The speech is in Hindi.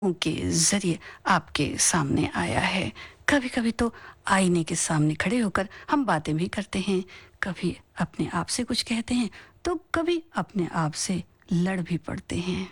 के ज़रिए आपके सामने आया है। कभी-कभी तो आईने के सामने खड़े होकर हम बातें भी करते हैं, कभी अपने आप से कुछ कहते हैं, तो कभी अपने आप से लड़ भी पड़ते हैं।